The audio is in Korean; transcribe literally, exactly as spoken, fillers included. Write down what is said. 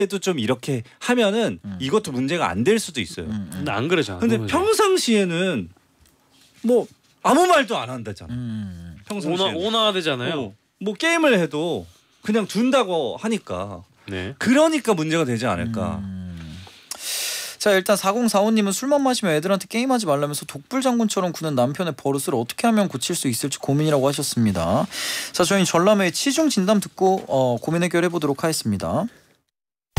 때도 좀 이렇게 하면은 음. 이것도 문제가 안 될 수도 있어요. 음, 음. 근데 안 그러잖아. 근데 너무 평상시에는 뭐 아무 말도 안 한다잖아. 음. 오나 평상시에는. 오나가 되잖아요. 어, 뭐 게임을 해도 그냥 둔다고 하니까 네. 그러니까 문제가 되지 않을까. 음. 자 일단 사공사오님은 술만 마시면 애들한테 게임하지 말라면서 독불장군처럼 구는 남편의 버릇을 어떻게 하면 고칠 수 있을지 고민이라고 하셨습니다. 자 저희는 전람회 치중 진담 듣고 어, 고민 해결해 보도록 하겠습니다.